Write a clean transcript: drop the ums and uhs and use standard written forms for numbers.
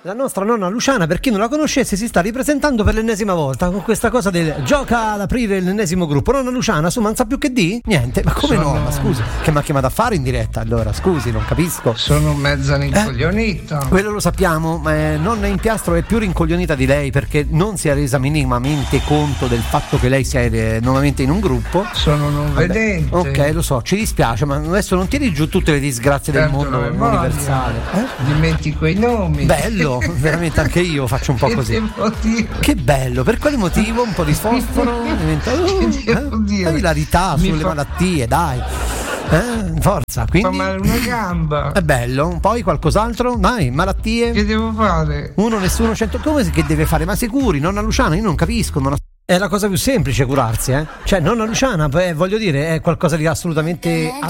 La nostra nonna Luciana, per chi non la conoscesse, si sta ripresentando per l'ennesima volta con questa cosa del gioca ad aprire l'ennesimo gruppo. Nonna Luciana, su, ma non sa più che di? Niente, ma come no? Ma scusi, che mi ha chiamato a fare in diretta allora? Scusi, non capisco. Sono mezza rincoglionita. Quello lo sappiamo, ma nonna Impiastro è più rincoglionita di lei perché non si è resa minimamente conto del fatto che lei sia nuovamente in un gruppo. Sono non vedente. Ok, lo so, ci dispiace, ma adesso non tiri giù tutte le disgrazie del mondo universale. Dimentico i nomi. Bello. Veramente anche io faccio un po' così. Che bello, per quale motivo? Un po' di fosforo diventa ilarità sulle malattie, dai. Forza, quindi fa male una gamba. È bello, poi qualcos'altro? Dai, malattie. Che devo fare? Uno, nessuno, 100. Come che deve fare? Ma sicuri, nonna Luciana, io non capisco, è la cosa più semplice curarsi, Cioè, nonna Luciana, voglio dire, è qualcosa di assolutamente